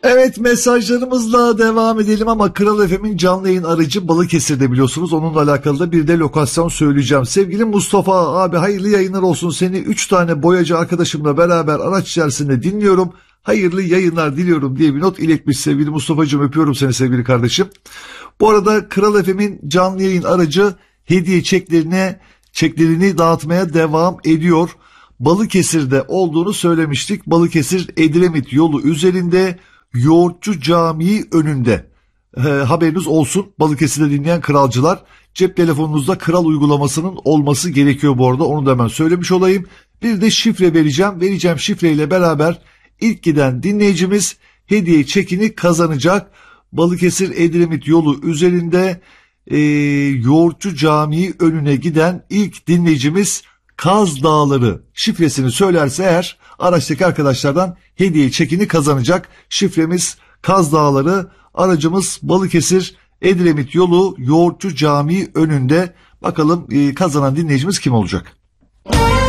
Evet, mesajlarımızla devam edelim ama Kral FM'in canlı yayın aracı Balıkesir'de, biliyorsunuz. Onunla alakalı da bir de lokasyon söyleyeceğim. Sevgili Mustafa abi, hayırlı yayınlar olsun. Seni 3 tane boyacı arkadaşımla beraber araç içerisinde dinliyorum. Hayırlı yayınlar diliyorum diye bir not iletmiş sevgili Mustafa'cığım, öpüyorum seni sevgili kardeşim. Bu arada Kral FM'in canlı yayın aracı hediye çeklerini dağıtmaya devam ediyor. Balıkesir'de olduğunu söylemiştik. Balıkesir Edremit yolu üzerinde, Yoğurtçu Camii önünde. Haberiniz olsun Balıkesir'de dinleyen kralcılar. Cep telefonunuzda kral uygulamasının olması gerekiyor bu arada. Onu da hemen söylemiş olayım. Bir de şifre vereceğim. Vereceğim şifreyle beraber ilk giden dinleyicimiz hediye çekini kazanacak. Balıkesir Edremit yolu üzerinde Yoğurtçu Camii önüne giden ilk dinleyicimiz Kaz Dağları şifresini söylerse eğer araçtaki arkadaşlardan hediye çekini kazanacak. Şifremiz Kaz Dağları, aracımız Balıkesir Edremit yolu Yoğurtçu Camii önünde. Bakalım kazanan dinleyicimiz kim olacak?